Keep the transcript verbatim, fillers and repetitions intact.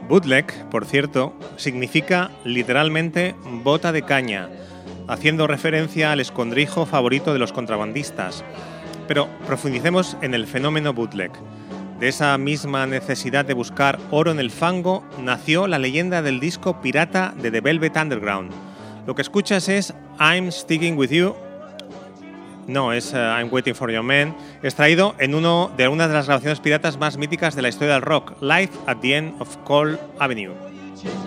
Bootleg, por cierto, significa literalmente bota de caña, haciendo referencia al escondrijo favorito de los contrabandistas. Pero profundicemos en el fenómeno bootleg. De esa misma necesidad de buscar oro en el fango nació la leyenda del disco pirata de The Velvet Underground. Lo que escuchas es I'm Sticking With You, no, es uh, I'm Waiting For Your Man, extraído en uno de una de las grabaciones piratas más míticas de la historia del rock, Live at the End of Cole Avenue.